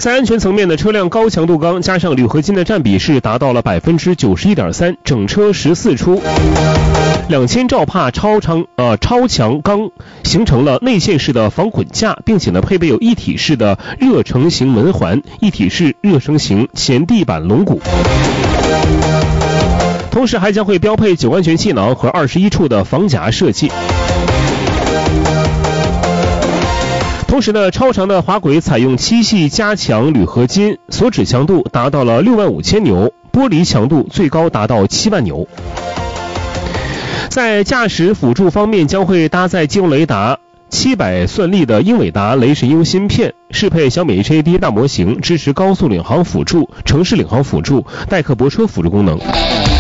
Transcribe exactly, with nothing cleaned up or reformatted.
在安全层面的车辆高强度钢加上铝合金的占比是达到了百分之九十一点三，整车十四出，两千兆帕超长呃超强钢形成了内嵌式的防滚架，并且呢配备有一体式的热成型门环、一体式热成型前地板龙骨。同时还将会标配九安全气囊和二十一处的防夹设计。同时呢，超长的滑轨采用七系加强铝合金，锁止强度达到了六万五千牛，玻璃强度最高达到七万牛。在驾驶辅助方面，将会搭载机动雷达、七百算力的英伟达雷神 U 芯片，适配小米 H A D 大模型，支持高速领航辅助、城市领航辅助、代客泊车辅助功能。